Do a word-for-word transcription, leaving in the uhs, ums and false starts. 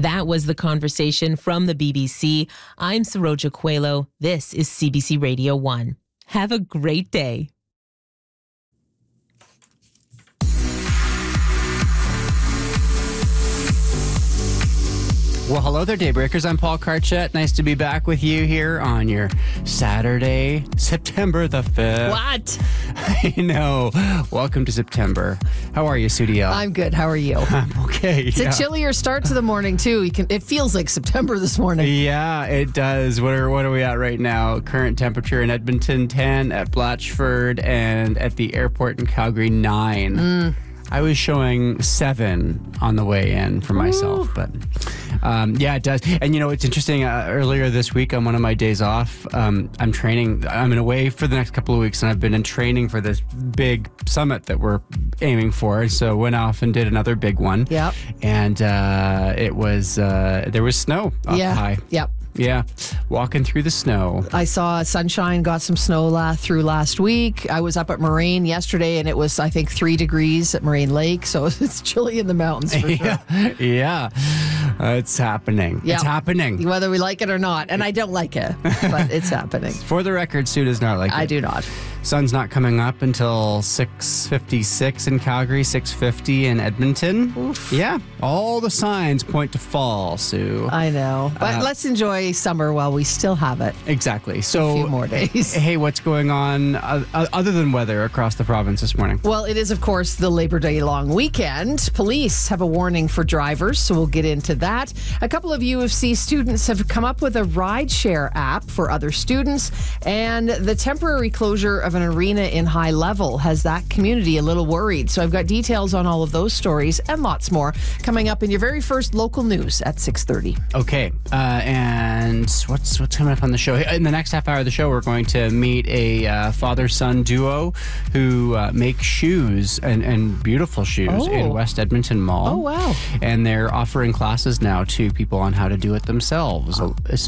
That was the conversation from the B B C. I'm Saroja Coelho. This is C B C Radio one. Have a great day. Well, hello there, Daybreakers. I'm Paul Karchet. Nice to be back with you here on your Saturday, September the fifth. What? I know. Welcome to September. How are you, Studio? I'm good. How are you? I'm okay. It's yeah. a chillier start to the morning, too. You can. It feels like September this morning. Yeah, it does. What are what are we at right now? Current temperature in Edmonton, ten, at Blatchford, and at the airport in Calgary, nine. Mm. I was showing seven on the way in for myself, Ooh. but um, yeah, it does. And you know, it's interesting. Uh, earlier this week, on one of my days off, um, I'm training. I'm in away for the next couple of weeks, and I've been in training for this big summit that we're aiming for. So went off and did another big one. Yep. And uh, it was uh, there was snow up yeah. high. Yep. Yeah, walking through the snow. I saw sunshine, got some snow la- through last week. I was up at Moraine yesterday, and it was, I think, three degrees at Moraine Lake, so it's chilly in the mountains for yeah, sure. Yeah, uh, it's happening. Yep. It's happening. Whether we like it or not, and I don't like it, but it's happening. For the record, Sue does not like it. I do not. Sun's not coming up until six fifty-six in Calgary, six fifty in Edmonton. Oof. Yeah, all the signs point to fall, Sue. I know. But Uh, let's enjoy summer while we still have it. Exactly. So, a few more days. Hey, what's going on uh, other than weather across the province this morning? Well, it is, of course, the Labor Day long weekend. Police have a warning for drivers, so we'll get into that. A couple of U of C students have come up with a rideshare app for other students, and the temporary closure of an arena in High Level has that community a little worried. So I've got details on all of those stories and lots more coming up in your very first local news at six thirty. Okay, uh, and what's what's coming up on the show? In the next half hour of the show, we're going to meet a uh, father-son duo who uh, make shoes and, and beautiful shoes Oh. in West Edmonton Mall. Oh, wow. And they're offering classes now to people on how to do it themselves. So